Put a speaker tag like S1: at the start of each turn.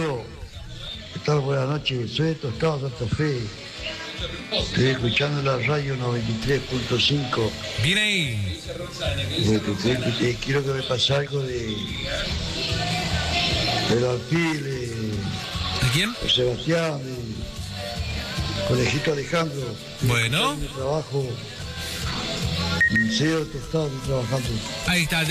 S1: Darío, ¿qué tal? Buenas noches. Soy de Tostado, Santa Fe. Estoy escuchando la radio 93.5.
S2: Bien ahí.
S1: Quiero que me pase algo de Alfil,
S2: ¿De quién?
S1: de Sebastián, de Conejito Alejandro.
S2: Bueno.
S1: Mi trabajo en Museo de Tostado, estoy trabajando.
S2: Ahí está.